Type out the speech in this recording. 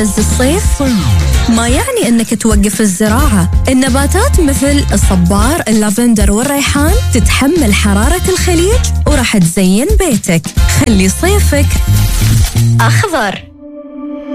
عز الصيف؟ ما يعني أنك توقف الزراعة. النباتات مثل الصبار، اللافندر والريحان تتحمل حرارة الخليج وراح تزين بيتك. خلي صيفك أخضر.